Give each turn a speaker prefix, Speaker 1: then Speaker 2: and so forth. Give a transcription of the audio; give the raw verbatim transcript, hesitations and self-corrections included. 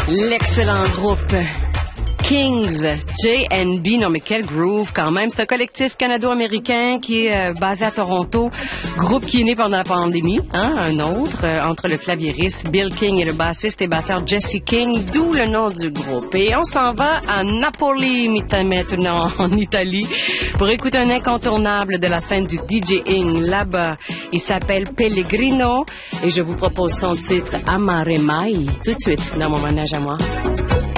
Speaker 1: L'excellent groupe Kings, J and B, non mais quel groove quand même. C'est un collectif canado-américain qui est euh, basé à Toronto. Groupe qui est né pendant la pandémie, hein, un autre, euh, entre le claviériste Bill King et le bassiste et batteur Jesse King, d'où le nom du groupe. Et on s'en va à Napoli maintenant, en Italie, pour écouter un incontournable de la scène du DJing là-bas. Il s'appelle Pellegrino et je vous propose son titre Amare Mai, tout de suite dans mon manège à moi.